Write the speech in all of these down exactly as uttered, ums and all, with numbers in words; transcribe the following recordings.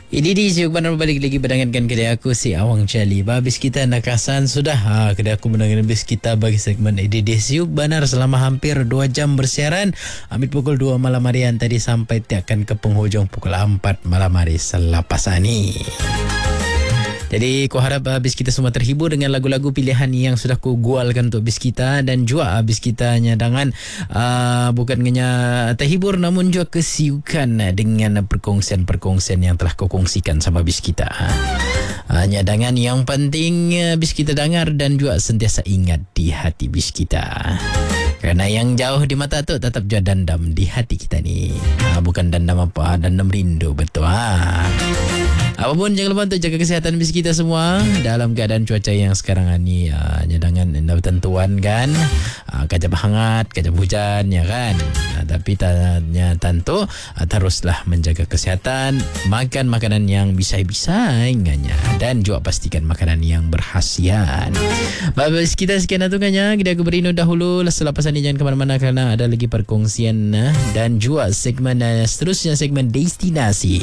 Ini di siuk benar balik lagi berdengarkan kedai aku si Awang Cali. Habis kita nakasan sudah. Ha, kedai aku mendengarkan habis kita bagi segmen ini di siuk benar selama hampir dua jam bersiaran. Ambil pukul dua malam harian tadi sampai akan ke penghujung pukul empat malam hari selepas ini. Jadi ku harap habis kita semua terhibur dengan lagu-lagu pilihan yang sudah ku gualkan untuk habis kita, dan juga habis kita nyadangan uh, bukan hanya terhibur namun juga kesiukan dengan perkongsian-perkongsian yang telah ku kongsikan sama habis kita. Uh, nyadangan yang penting habis kita dengar dan juga sentiasa ingat di hati habis kita. Kerana yang jauh di mata tu tetap juga dandam di hati kita ni. Uh, bukan dandam apa, dandam rindu, betul ha. Apapun jangan lupa untuk jaga kesihatan bis kita semua dalam keadaan cuaca yang sekarang ni uh, nyadangan tentuan kan, uh, kajap hangat, kajap hujan ya kan. Uh, tapi tanya tentu uh, teruslah menjaga kesihatan, makan makanan yang bisa-bisa ingatnya, dan juga pastikan makanan yang berkhasiat. Bis kita sekian atungannya, kita aku berinu dahulu. Selepas ini jangan ke mana-mana kerana ada lagi perkongsian uh, dan juga segmen uh, seterusnya, segmen destinasi.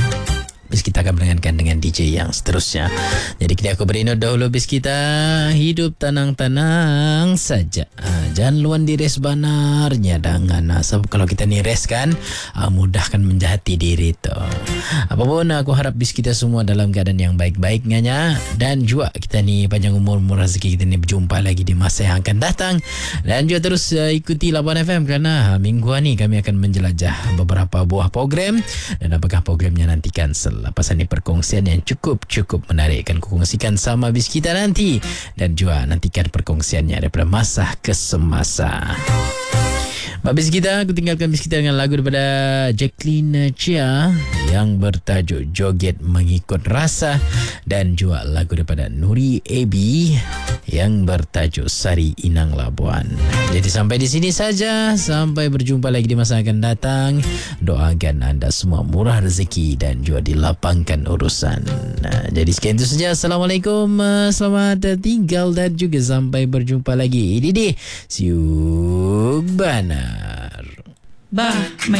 Bis kita akan mendengarkan dengan D J yang seterusnya. Jadi kita aku beri note dahulu bis kita. Hidup tenang-tenang saja. Ha, jangan luan di rest banarnya dengan. Ha, sebab kalau kita ni rest kan, ha, mudahkan menjahati diri tu. Apapun aku harap bis kita semua dalam keadaan yang baik-baiknya. Dan juga kita ni panjang umur-umur rezeki kita ni berjumpa lagi di masa yang akan datang. Dan juga terus uh, ikuti Labuan F M kerana ha, minggu ni kami akan menjelajah beberapa buah program. Dan apakah programnya nantikan selalu. Lepas ini perkongsian yang cukup-cukup menarik akan kukongsikan sama habis kita nanti. Dan juga nantikan perkongsiannya daripada masa ke semasa. Habis kita, aku tinggalkan habis kita dengan lagu daripada Jacqueline Chia yang bertajuk Joget Mengikut Rasa, dan juga lagu daripada Nuri Ebi yang bertajuk Sari Inang Labuan. Jadi sampai di sini saja, sampai berjumpa lagi di masa akan datang. Doakan anda semua murah rezeki dan juga dilapangkan urusan. Nah, jadi sekian itu saja. Assalamualaikum, selamat tinggal dan juga sampai berjumpa lagi. Ini di Siuk Banar. Bah,